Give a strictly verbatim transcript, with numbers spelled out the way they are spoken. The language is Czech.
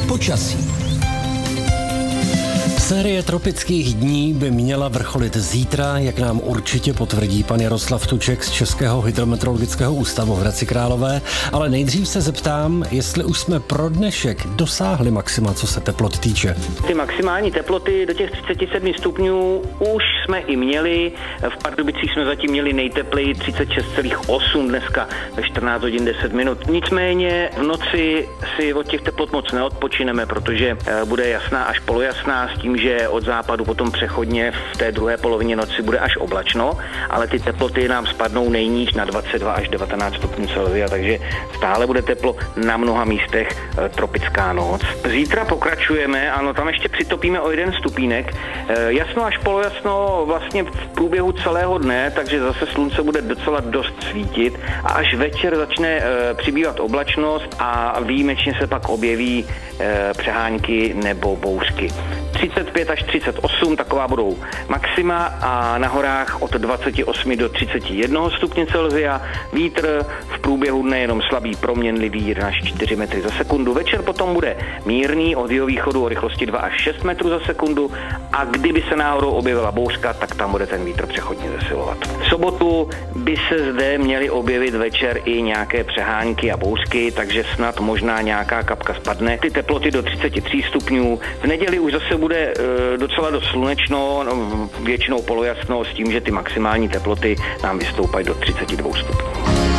Počasí. Série tropických dní by měla vrcholit zítra, jak nám určitě potvrdí pan Jaroslav Tuček z Českého hydrometeorologického ústavu v Hradci Králové, ale nejdřív se zeptám, jestli už jsme pro dnešek dosáhli maxima, co se teplot týče. Ty maximální teploty do těch třicet sedm stupňů už jsme i měli, v Pardubicích jsme zatím měli nejtepleji třicet šest celá osm dneska ve čtrnáct hodin deset minut. Nicméně v noci si od těch teplot moc neodpočineme, protože bude jasná až polojasná s tím, že od západu potom přechodně v té druhé polovině noci bude až oblačno, ale ty teploty nám spadnou nejníž na dvacet dva až devatenáct stupňů Celsia, takže stále bude teplo, na mnoha místech tropická noc. Zítra pokračujeme, ano, tam ještě přitopíme o jeden stupínek. Jasno až polojasno vlastně v průběhu celého dne, takže zase slunce bude docela dost svítit a až večer začne přibývat oblačnost a výjimečně se pak objeví přehánky nebo bouřky. třicet pět až třicet osm, taková budou maxima a na horách od dvacet osm do třicet jedna stupně Celsia. Vítr v průběhu dne jenom slabý, proměnlivý jeden až čtyři metry za sekundu. Večer potom bude mírný od jihovýchodu o rychlosti dva až šest metrů za sekundu a kdyby se náhodou objevila bouřka, tak tam bude ten vítr přechodně zesilovat. V sobotu by se zde měly objevit večer i nějaké přehánky a bouřky, takže snad možná nějaká kapka spadne. Ty teploty do třicet tři stupňů. V neděli už zase bude e, docela dost slunečno, no, většinou polojasno s tím, že ty maximální teploty nám vystoupají do třicet dva stupňů.